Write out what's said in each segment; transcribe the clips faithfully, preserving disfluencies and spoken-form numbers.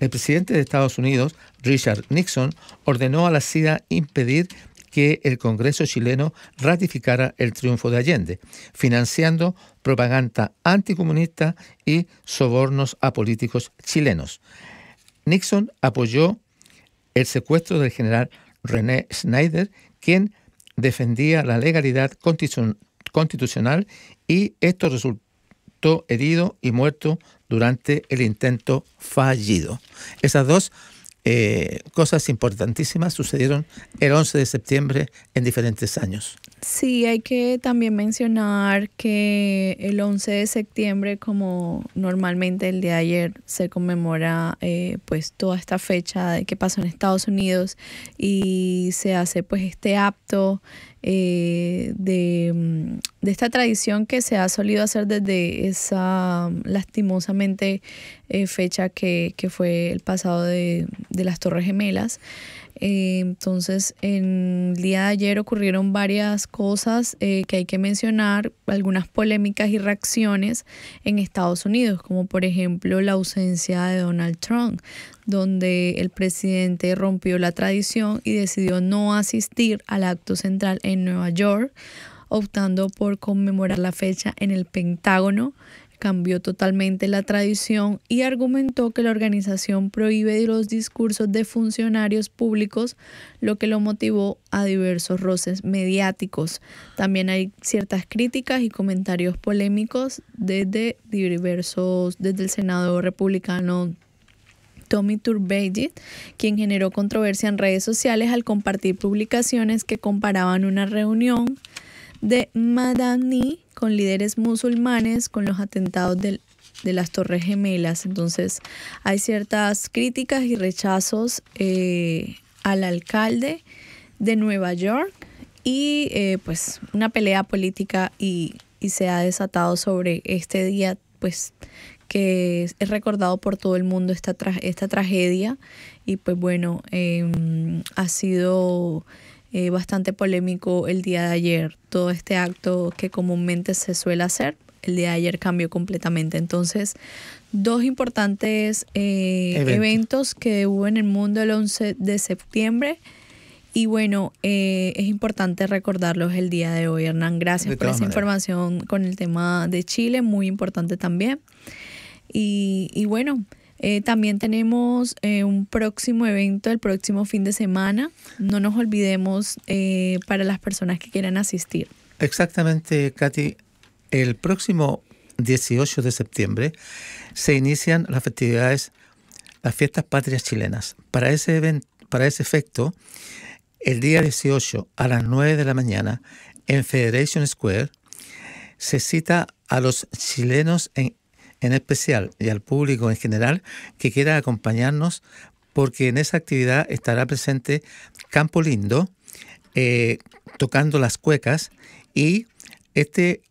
el presidente de Estados Unidos, Richard Nixon, ordenó a la C I A impedir que el Congreso chileno ratificara el triunfo de Allende, financiando propaganda anticomunista y sobornos a políticos chilenos. Nixon apoyó el secuestro del general René Snyder, quien defendía la legalidad constitucional, y esto resultó herido y muerto durante el intento fallido. Esas dos eh, cosas importantísimas sucedieron el once de septiembre en diferentes años. Sí, hay que también mencionar que el once de septiembre, como normalmente el día de ayer, se conmemora eh, pues toda esta fecha de que pasó en Estados Unidos y se hace pues este acto eh, de, de esta tradición que se ha solido hacer desde esa lastimosamente eh, fecha que, que fue el pasado de, de las Torres Gemelas. Eh, entonces, en el día de ayer ocurrieron varias cosas eh, que hay que mencionar, algunas polémicas y reacciones en Estados Unidos, como por ejemplo la ausencia de Donald Trump, donde el presidente rompió la tradición y decidió no asistir al acto central en Nueva York, optando por conmemorar la fecha en el Pentágono. Cambió totalmente la tradición y argumentó que la organización prohíbe los discursos de funcionarios públicos, lo que lo motivó a diversos roces mediáticos. También hay ciertas críticas y comentarios polémicos desde diversos, desde el senador republicano Tommy Turbeville, quien generó controversia en redes sociales al compartir publicaciones que comparaban una reunión de Madani con líderes musulmanes con los atentados de, de las Torres Gemelas. Entonces hay ciertas críticas y rechazos eh, al alcalde de Nueva York y eh, pues una pelea política y, y se ha desatado sobre este día pues que es recordado por todo el mundo esta, tra esta tragedia y pues bueno eh, ha sido Eh, bastante polémico el día de ayer. Todo este acto que comúnmente se suele hacer, el día de ayer cambió completamente. Entonces, dos importantes eh, Evento. eventos que hubo en el mundo el once de septiembre. Y bueno, eh, es importante recordarlos el día de hoy. Hernán, gracias por esa manera. información con el tema de Chile, muy importante también. Y, y bueno, Eh, también tenemos eh, un próximo evento el próximo fin de semana. No nos olvidemos eh, para las personas que quieran asistir. Exactamente, Katy. El próximo dieciocho de septiembre se inician las festividades, las fiestas patrias chilenas. Para ese evento, para ese efecto, el día dieciocho a las nueve de la mañana en Federation Square se cita a los chilenos en en especial y al público en general que quiera acompañarnos, porque en esa actividad estará presente Campo Lindo eh, tocando las cuecas, y este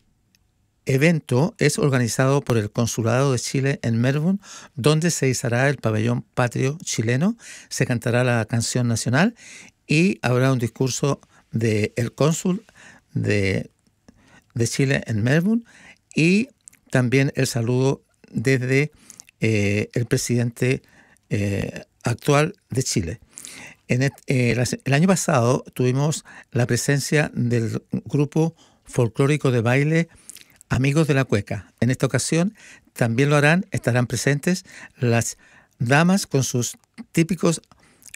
evento es organizado por el Consulado de Chile en Melbourne, donde se izará el pabellón patrio chileno, se cantará la canción nacional y habrá un discurso del cónsul de, de Chile en Melbourne y también el saludo desde eh, el presidente eh, actual de Chile. En el, eh, el año pasado tuvimos la presencia del grupo folclórico de baile Amigos de la Cueca. En esta ocasión también lo harán, estarán presentes las damas con sus típicos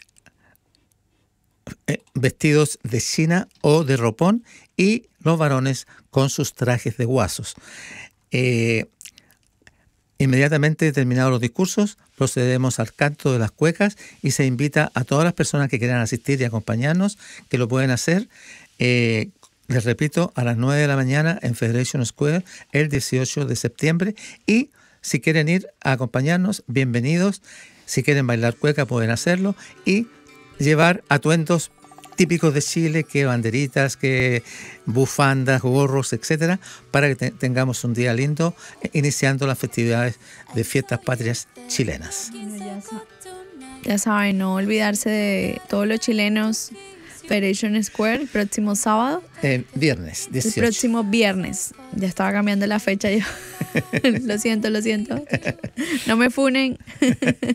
eh, vestidos de china o de ropón y los varones con sus trajes de guasos. Eh, inmediatamente terminados los discursos, procedemos al canto de las cuecas y se invita a todas las personas que quieran asistir y acompañarnos, que lo pueden hacer, eh, les repito, a las nueve de la mañana en Federation Square el dieciocho de septiembre. Y si quieren ir a acompañarnos, bienvenidos. Si quieren bailar cueca, pueden hacerlo y llevar atuendos típicos de Chile, que banderitas, que bufandas, gorros, etcétera, para que te tengamos un día lindo iniciando las festividades de fiestas patrias chilenas. Ya saben, no olvidarse de todos los chilenos. Federation Square el próximo sábado. Eh, viernes, dieciocho. El próximo viernes. Ya estaba cambiando la fecha yo. Lo siento, lo siento. No me funen.